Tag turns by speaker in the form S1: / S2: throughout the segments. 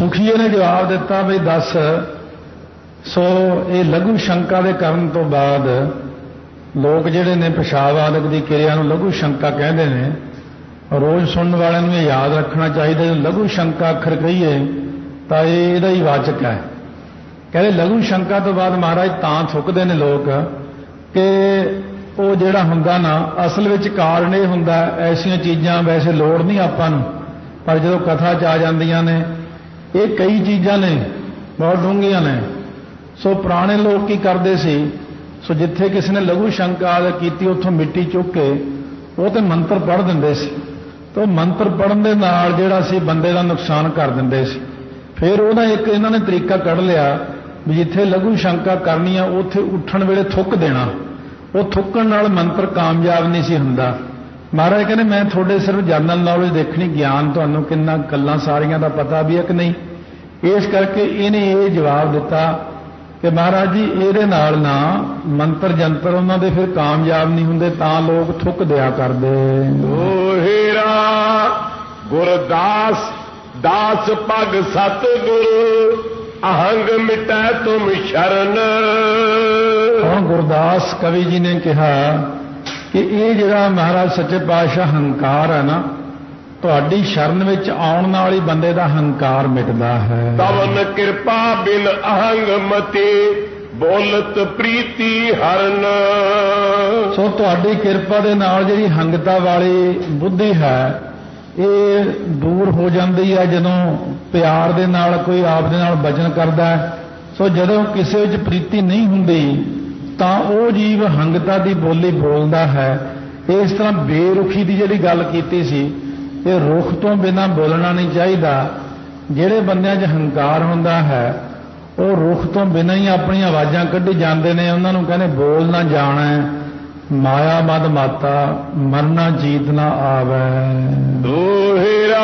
S1: सुखीए ने जवाब दिता भी दस। सो ये लघु शंका के करन तो बाद लोग जिहड़े ने पेशाब आदि की क्रिया नूं लघु शंका कहते हैं। रोज़ सुनने वाले ये याद रखना चाहिए, जो लघु शंका अखर कहीए तो यदा ही वाचक है। कहते लघु शंका तो बाद महाराज तां थुकते हैं लोग कि वो जिहड़ा हुंदा ना असल विच कारण ये हुंदा ऐसियां चीज़ां वैसे लोड़ नहीं आपां नूं, पर जो कथा च आ जांदियां ने ये कई चीज़ां ने बहुत डूंघियां ने। सो पुराने लोग की करते सी, सो जिथे किसी ने लघु शंका की उत्थों मिट्टी चुक के वो तो मंत्र पढ़ दिंदे सी, तो मंत्र पढ़न दे नाल जिहड़ा सी बंदे दा नुकसान कर दिंदे सी। फिर उहदा एक इन्हां ने तरीका कढ़ लिया भी जिथे लघु शंका करनी आ उत्थे उठण वेले थुक देना, वो थुकण नाल मंत्र कामयाब नहीं सी हुंदा। महाराज कहने मैं थोड़े सिर्फ जनरल नॉलेज देखनी, ज्ञान तुहानूं किन्ना गल्लां सारियां दा पता भी है कि नहीं। इस करके इहने ये जवाब दिता कि महाराज जी ਇਹਦੇ ਨਾਲ ना मंत्र जंतर उन्हां दे फिर कामयाब नहीं हुंदे, तां लोग थुक दिया करदे।
S2: हीरा गुरदास दास पग सतगुरु अहंग मिटै तुम शरण।
S1: हुण गुरदास कवि जी ने कहा कि ये जिहड़ा महाराज सच्चे पातशाह हंकार है ना, तुहाडी शरण विच आउण नाल ही बंदे दा हंकार मिटदा है।
S2: तवन किरपा बिन अहंग मति बोलत प्रीति हरन।
S1: सो तुहाडी किरपा दे नाल जिहड़ी हंगता वाली बुद्धि है ये दूर हो जाती है जदों प्यार दे नाल कोई आप दे नाल वचन करदा है। सो जदों किसी विच प्रीति नहीं हुंदी तां वो जीव हंगता दी बोली बोलदा है। इस तरह बेरुखी दी जिहड़ी गल कीती सी, ये रुख तो बिना बोलना नहीं चाहिए। जिहड़े बंदियां 'च हंकार हुंदा है वो रुख तो बिना ही अपनी आवाज़ां कढी जांदे ने। उन्हां नूं कहने बोल ना जाना माया मद माता मरना जीत ना आवे।
S2: दोहरा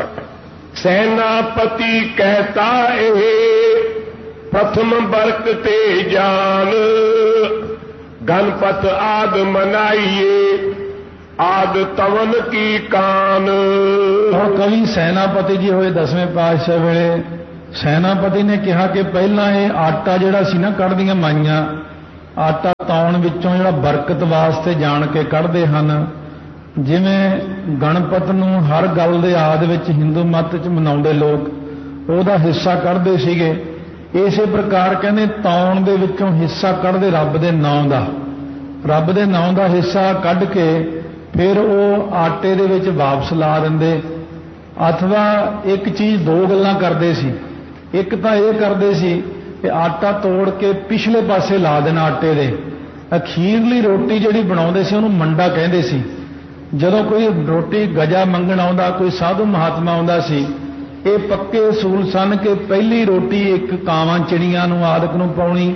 S2: सेनापति कहता है प्रथम बरक ते जान, गणपत आद मनाइए आद तवन की कान।
S1: और कवि सेनापति जी होए 10वें पातशाह वेले सेनापति ने कहा कि पहला ये आटा जिहड़ा सी ना कढ़दियां माइयां आटा ताउण विचों जिहड़ा बरकत वास्ते जान के कढ़दे हन। जिवें गणपत नूं हर गल दे आद विच हिंदू मत च मनाउंदे लोग ओहदा हिस्सा कढ़दे सीगे, इसे प्रकार कहने ताउण दे विचों हिस्सा कढ़दे रब दे नाम दा, रब दे नाम दा हिस्सा कढ़ के फिर वो आटे दे विच वापस ला दिंदे। अथवा एक चीज़ दो गल्लां करदे सी, एक तां इह करदे सी कि आटा तोड़ के पिछले पासे ला देना आटे दे, अखीरली रोटी जिहड़ी बनाउंदे सी उहनूं मंडा कहंदे सी। जदों कोई रोटी गजा मंगण आउंदा, कोई साधु महात्मा आउंदा सी, ये पक्के असूल सन कि पहली रोटी एक कावां चिड़ियां नूं आदक नूं पाउणी,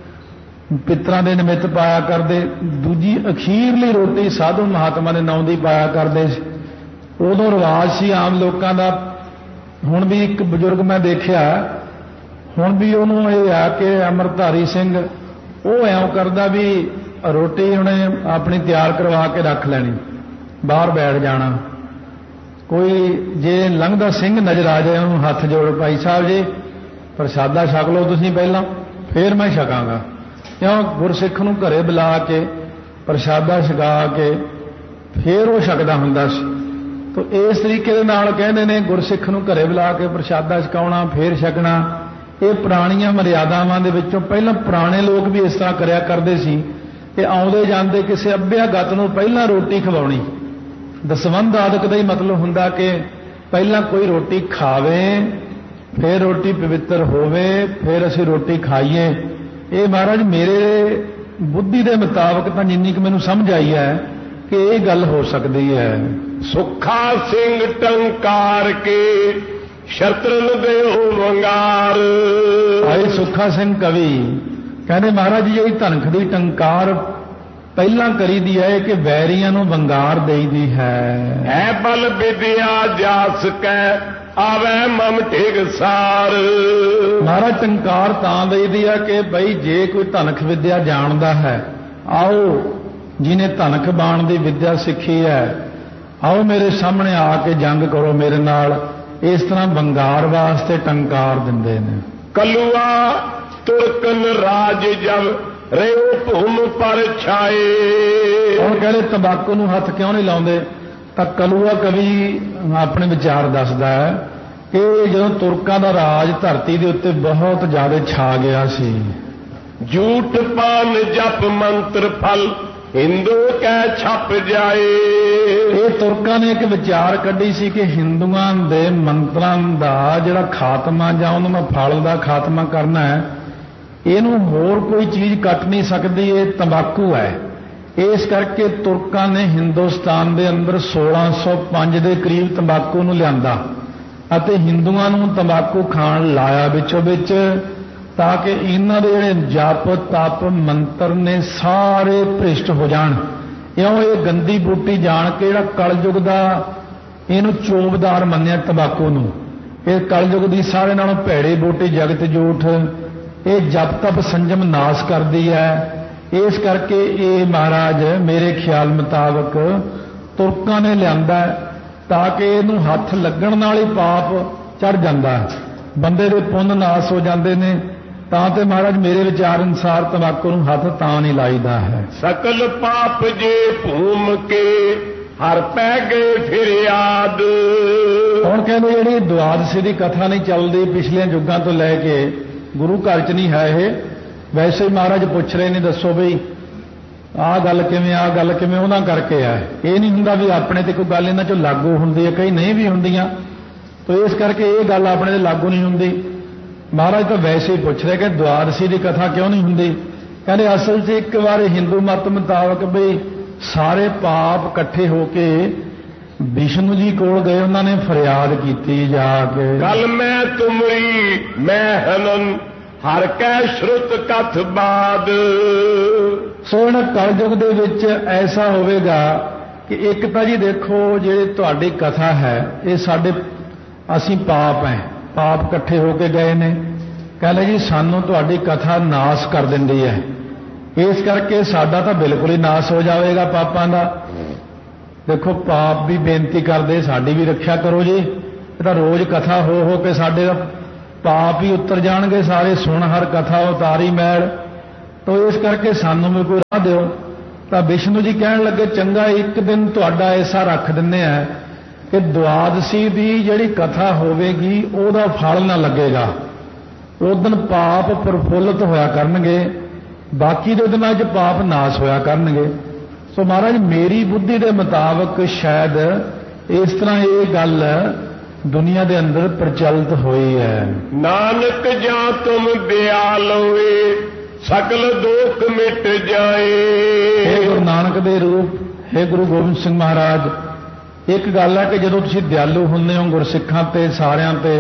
S1: पितरां दे निमित्त पाया करदे, दूजी अखीरली रोटी साधु महात्मा दे नाम दी पाया करदे सी। उदों रिवाज सी आम लोकां दा। हुण भी एक बजुर्ग मैं देखिया, हुण भी उहनूं इह आ कि अमरधारी सिंह वो ऐं करदा भी रोटी उहने अपनी तैयार करवा के रख लैनी, बाहर बैठ जाना। कोई जे लंघदा सिंह नज़र आ जाए उन्होंने हथ जोड़ भाई साहब जी प्रसादा छक लो तुसीं पहलां फिर मैं छकांगा। क्यों गुरसिख नूं घरे बुला के प्रसादा छका के फिर वो छकदा हुंदा सी। तो इस तरीके दे नाल कहंदे ने गुरसिख नूं घरे बुला के प्रसादा छकाउणा फिर छकना, ये पुराणियां मर्यादावां दे विचों पहलां पुराने लोग भी इस तरह करया करदे सी कि आउंदे जांदे किसी अभ्या गत नूं पहलां रोटी खवाउणी। दसवंध आदक का ही मतलब हुंदा कि पहला कोई रोटी खावे फिर रोटी पवित्र होवे फिर असीं रोटी खाईए। ये महाराज मेरे बुद्धि के मुताबिक तो जिन्नी कि मैनूं समझ आई है कि ये गल हो सकती है।
S2: सुखा सिंह टंकार के शत्रन देओ वंगार।
S1: भाई सुखा सिंह कवि कहने महाराज जी यही धनख दी टंकार पहला करी दी है कि वैरियां नूं वंगार देई दी है
S2: बल विद्या जास कै आवे मम ठिग सार।
S1: महाराज टंकार तां देई दी है कि बई जे कोई धनख विद्या जानदा है आओ जिन्हें धनख बाण दी विद्या सीखी है आओ मेरे सामने आके जंग करो मेरे नाल। ਇਸ ਤਰ੍ਹਾਂ ਬੰਗਾਰ ਵਾਸਤੇ ਟੰਕਾਰ ਦਿੰਦੇ ਨੇ।
S2: ਕਲੂਆ ਤੁਰਕਨ ਰਾਜ ਜਬ ਰਿਓ ਭੂਮ ਪਰ ਛਾਏ।
S1: ਹੁਣ ਕਹਿੰਦੇ ਤੰਬਾਕੂ ਨੂੰ ਹੱਥ ਕਿਉਂ ਨਹੀਂ ਲਾਉਂਦੇ? ਤਾਂ ਕਲੂਆ ਕਵੀ ਆਪਣੇ ਵਿਚਾਰ ਦੱਸਦਾ ਹੈ ਕਿ ਜਦੋਂ ਤੁਰਕਾਂ ਦਾ ਰਾਜ ਧਰਤੀ ਦੇ ਉੱਤੇ ਬਹੁਤ ਜ਼ਿਆਦਾ ਛਾ ਗਿਆ ਸੀ।
S2: ਝੂਠ ਪਾਨ ਜਪ ਮੰਤਰ ਫਲ ਹਿੰਦੂ ਕਹਿ ਛਪ ਜਾਏ।
S1: ਇਹ ਤੁਰਕਾਂ ਨੇ ਇੱਕ ਵਿਚਾਰ ਕੱਢੀ ਸੀ ਕਿ ਹਿੰਦੂਆਂ ਦੇ ਮੰਤਰਾਂ ਦਾ ਜਿਹੜਾ ਖਾਤਮਾ ਜਾਂ ਉਹਨਾਂ ਦਾ ਫਲ ਦਾ ਖਾਤਮਾ ਕਰਨਾ ਹੈ, ਇਹਨੂੰ ਹੋਰ ਕੋਈ ਚੀਜ਼ ਕੱਟ ਨਹੀਂ ਸਕਦੀ, ਇਹ ਤੰਬਾਕੂ ਹੈ। ਇਸ ਕਰਕੇ ਤੁਰਕਾਂ ਨੇ ਹਿੰਦੁਸਤਾਨ ਦੇ ਅੰਦਰ 1605 ਦੇ ਕਰੀਬ ਤੰਬਾਕੂ ਨੂੰ ਲਿਆਂਦਾ ਅਤੇ ਹਿੰਦੂਆਂ ਨੂੰ ਤੰਬਾਕੂ ਖਾਣ ਲਾਇਆ ਵਿੱਚੋਂ ਵਿੱਚ, ਤਾਂ ਕਿ ਇਹਨਾਂ ਦੇ ਜਿਹੜੇ ਜਪ ਤਪ ਮੰਤਰ ਨੇ ਸਾਰੇ ਭ੍ਰਿਸ਼ਟ ਹੋ ਜਾਣ। ਇਉਂ ਇਹ ਗੰਦੀ ਬੂਟੀ ਜਾਣ ਕੇ ਜਿਹੜਾ ਕਲਯੁਗ ਦਾ ਇਹਨੂੰ ਚੋਬਦਾਰ ਮੰਨਿਆ ਤੰਬਾਕੂ ਨੂੰ। ਇਹ ਕਲਯੁਗ ਦੀ ਸਾਰੇ ਨਾਲੋਂ ਭੈੜੀ ਬੂਟੀ ਜਗਤ ਜੂਠ, ਇਹ ਜਪ ਤਪ ਸੰਜਮ ਨਾਸ ਕਰਦੀ ਹੈ। ਇਸ ਕਰਕੇ ਇਹ ਮਹਾਰਾਜ ਮੇਰੇ ਖਿਆਲ ਮੁਤਾਬਕ ਤੁਰਕਾਂ ਨੇ ਲਿਆਂਦਾ ਤਾਂ ਕਿ ਇਹਨੂੰ ਹੱਥ ਲੱਗਣ ਨਾਲ ਹੀ ਪਾਪ ਚੜ ਜਾਂਦਾ, ਬੰਦੇ ਦੇ ਪੁੰਨ ਨਾਸ ਹੋ ਜਾਂਦੇ ਨੇ। ਤਾਂ ਤੇ ਮਹਾਰਾਜ ਮੇਰੇ ਵਿਚਾਰ ਅਨੁਸਾਰ ਤੰਬਾਕੂ ਨੂੰ ਹੱਥ ਤਾਂ ਨਹੀਂ ਲਾਈਦਾ ਹੈ।
S2: ਸਕਲ ਪਾਪ ਜੇ ਭੂਮ ਕੇ ਹਰ ਪੈ ਗਏ ਫਿਰ ਯਾਦ।
S1: ਹੁਣ ਕਹਿੰਦੇ ਜਿਹੜੀ ਦੁਆਦਸ਼ੀ ਦੀ ਕਥਾ ਨਹੀਂ ਚੱਲਦੀ ਪਿਛਲੇ ਯੁੱਗਾਂ ਤੋਂ ਲੈ ਕੇ, ਗੁਰੂ ਘਰ 'ਚ ਨਹੀਂ ਹੈ ਇਹ। ਵੈਸੇ ਹੀ ਮਹਾਰਾਜ ਪੁੱਛ ਰਹੇ ਨੇ, ਦੱਸੋ ਬਈ ਆਹ ਗੱਲ ਕਿਵੇਂ, ਆਹ ਗੱਲ ਕਿਵੇਂ, ਉਹਨਾਂ ਕਰਕੇ ਹੈ। ਇਹ ਨਹੀਂ ਹੁੰਦਾ ਵੀ ਆਪਣੇ ਤੇ ਕੋਈ ਗੱਲ ਇਹਨਾਂ 'ਚੋਂ ਲਾਗੂ ਹੁੰਦੀ ਹੈ, ਕਈ ਨਹੀਂ ਵੀ ਹੁੰਦੀਆਂ। ਤਾਂ ਇਸ ਕਰਕੇ ਇਹ ਗੱਲ ਆਪਣੇ ਤੇ ਲਾਗੂ ਨਹੀਂ ਹੁੰਦੀ। ਮਹਾਰਾਜ ਤਾਂ ਵੈਸੇ ਹੀ ਪੁੱਛ ਰਹੇ ਕਿ ਦੁਆਦਸ਼ੀ ਦੀ ਕਥਾ ਕਿਉਂ ਨਹੀਂ ਹੁੰਦੀ? ਕਹਿੰਦੇ ਅਸਲ 'ਚ ਇੱਕ ਵਾਰ ਹਿੰਦੂ ਮਤ ਮੁਤਾਬਕ ਬਈ ਸਾਰੇ ਪਾਪ ਇਕੱਠੇ ਹੋ ਕੇ ਵਿਸ਼ਨੂੰ ਜੀ ਕੋਲ ਗਏ, ਉਹਨਾਂ ਨੇ ਫਰਿਆਦ ਕੀਤੀ ਜਾ ਕੇ,
S2: ਕਲ ਮੈਂ ਤੁਮਰੀ ਮੈਂ ਹਨਨ ਹਰ ਕੈ ਸ਼ਰੁਤ ਕਥ ਬਾਦ।
S1: ਸੋ ਇਹਨਾਂ ਕਲਯੁਗ ਦੇ ਵਿੱਚ ਐਸਾ ਹੋਵੇਗਾ ਕਿ ਇੱਕ ਤਾਂ ਜੀ ਦੇਖੋ ਜਿਹੜੀ ਤੁਹਾਡੀ ਕਥਾ ਹੈ ਇਹ ਸਾਡੇ ਅਸੀਂ ਪਾਪ ਹੈ, ਪਾਪ ਇਕੱਠੇ ਹੋ ਕੇ ਗਏ ਨੇ। ਕਹਿੰਦੇ ਜੀ ਸਾਨੂੰ ਤੁਹਾਡੀ ਕਥਾ ਨਾਸ ਕਰ ਦਿੰਦੀ ਹੈ, ਇਸ ਕਰਕੇ ਸਾਡਾ ਤਾਂ ਬਿਲਕੁਲ ਹੀ ਨਾਸ ਹੋ ਜਾਵੇਗਾ ਪਾਪਾਂ ਦਾ। ਦੇਖੋ ਪਾਪ ਵੀ ਬੇਨਤੀ ਕਰਦੇ ਸਾਡੀ ਵੀ ਰੱਖਿਆ ਕਰੋ ਜੀ। ਇਹ ਤਾਂ ਰੋਜ਼ ਕਥਾ ਹੋ ਕੇ ਸਾਡੇ ਪਾਪ ਹੀ ਉਤਰ ਜਾਣਗੇ ਸਾਰੇ। ਸੁਣ ਹਰ ਕਥਾ ਉਤਾਰੀ ਮੈਲ, ਤਾਂ ਇਸ ਕਰਕੇ ਸਾਨੂੰ ਵੀ ਕੋਈ ਰਾਹ ਦਿਓ। ਤਾਂ ਵਿਸ਼ਨੂੰ ਜੀ ਕਹਿਣ ਲੱਗੇ ਚੰਗਾ ਇੱਕ ਦਿਨ ਤੁਹਾਡਾ ਐਸਾ ਰੱਖ ਦਿੰਦੇ ਆ ਕਿ ਦੁਆਦਸ਼ੀ ਦੀ ਜਿਹੜੀ ਕਥਾ ਹੋਵੇਗੀ ਉਹਦਾ ਫਲ ਨਾ ਲੱਗੇਗਾ, ਉਸ ਦਿਨ ਪਾਪ ਪ੍ਰਫੁੱਲਤ ਹੋਇਆ ਕਰਨਗੇ, ਬਾਕੀ ਦੇ ਦਿਨਾਂ 'ਚ ਪਾਪ ਨਾਸ ਹੋਇਆ ਕਰਨਗੇ। ਸੋ ਮਹਾਰਾਜ ਮੇਰੀ ਬੁੱਧੀ ਦੇ ਮੁਤਾਬਕ ਸ਼ਾਇਦ ਇਸ ਤਰ੍ਹਾਂ ਇਹ ਗੱਲ ਦੁਨੀਆ ਦੇ ਅੰਦਰ ਪ੍ਰਚਲਿਤ ਹੋਈ ਹੈ।
S2: ਨਾਨਕ ਜਾਂ ਤੁਮ ਦਿਆਲ ਹੋਏ ਸਗਲ ਦੁੱਖ ਮਿਟ ਜਾਏ।
S1: ਇਹ ਗੁਰੂ ਨਾਨਕ ਦੇ ਰੂਪ, हे ਗੁਰੂ ਗੋਬਿੰਦ ਸਿੰਘ ਮਹਾਰਾਜ, ਇੱਕ ਗੱਲ ਹੈ ਕਿ ਜਦੋਂ ਤੁਸੀਂ ਦਿਆਲੂ ਹੁੰਦੇ ਹੋ ਗੁਰਸਿੱਖਾਂ ਤੇ ਸਾਰਿਆਂ ਤੇ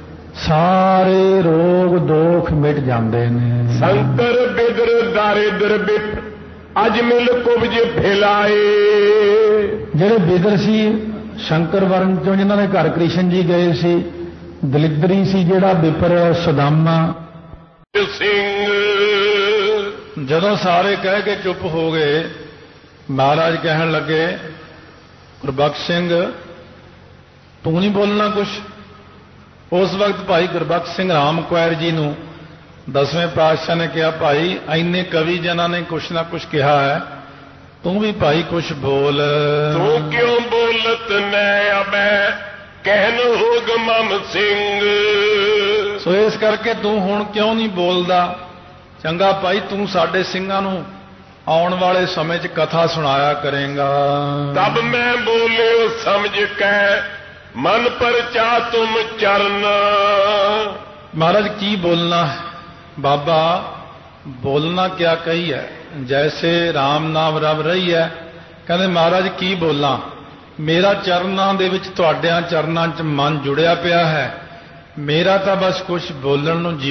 S1: ਸਾਰੇ ਰੋਗ ਦੋਖ ਮਿਟ ਜਾਂਦੇ ਨੇ।
S2: ਸੰਕਰ ਬਿਦਰ ਦਾਰਿਦਰ ਬਿਪ ਅਜ ਮਿਲ ਕੁਬਜ ਫੈਲਾਏ।
S1: ਜਿਹੜੇ ਬਿਦਰ ਸੀ ਸ਼ੰਕਰ ਵਰਨ ਚੋਂ ਜਿਨ੍ਹਾਂ ਦੇ ਘਰ ਕ੍ਰਿਸ਼ਨ ਜੀ ਗਏ ਸੀ, ਦਲਿਦਰੀ ਸੀ ਜਿਹੜਾ ਵਿਪਰ ਸੁਦਾਮਾ
S2: ਸਿੰਘ।
S1: ਜਦੋਂ ਸਾਰੇ ਕਹਿ ਕੇ ਚੁੱਪ ਹੋ ਗਏ, ਮਹਾਰਾਜ ਕਹਿਣ ਲੱਗੇ ਗੁਰਬਖਸ਼ ਸਿੰਘ ਤੂੰ ਨਹੀਂ ਬੋਲਣਾ ਕੁਛ। ਉਸ ਵਕਤ ਭਾਈ ਗੁਰਬਖਸ਼ ਸਿੰਘ ਰਾਮਕੁਆਰ ਜੀ ਨੂੰ 10ਵੇਂ ਪਾਤਸ਼ਾਹ ਨੇ ਕਿਹਾ ਭਾਈ ਇੰਨੇ ਕਵੀ ਜਨਾਂ ਨੇ ਕੁਛ ਨਾ ਕੁਛ ਕਿਹਾ ਹੈ, ਤੂੰ ਵੀ ਭਾਈ ਕੁਛ ਬੋਲ।
S2: ਤੂੰ ਕਿਉਂ ਬੋਲਤ ਨੈ ਅਬੈ ਕਹਿਨ ਹੋਗ ਮਮ ਸਿੰਘ।
S1: ਸੋ ਇਸ ਕਰਕੇ ਤੂੰ ਹੁਣ ਕਿਉਂ ਨਹੀਂ ਬੋਲਦਾ? ਚੰਗਾ ਭਾਈ ਤੂੰ ਸਾਡੇ ਸਿੰਘਾਂ ਨੂੰ ਆਉਣ ਵਾਲੇ ਸਮੇਂ 'ਚ ਕਥਾ ਸੁਣਾਇਆ ਕਰੇਗਾ।
S2: ਤਬ ਮੈਂ ਬੋਲਿਓ ਸਮਝ ਕੈ ਮਨ ਪਰਚਾ ਤੁਮ ਚਰਨ।
S1: ਮਹਾਰਾਜ ਕੀ ਬੋਲਣਾ ਬਾਬਾ, ਬੋਲਣਾ ਕਿਆ ਕਹੀ ਹੈ, ਜੈਸੇ ਰਾਮ ਨਾਮ ਰਵ ਰਹੀ ਹੈ। ਕਹਿੰਦੇ ਮਹਾਰਾਜ ਕੀ ਬੋਲਾਂ, ਮੇਰਾ ਚਰਨਾਂ ਦੇ ਵਿੱਚ ਤੁਹਾਡਿਆਂ ਚਰਨਾਂ 'ਚ ਮਨ ਜੁੜਿਆ ਪਿਆ ਹੈ, ਮੇਰਾ ਤਾਂ ਬਸ ਕੁਝ ਬੋਲਣ ਨੂੰ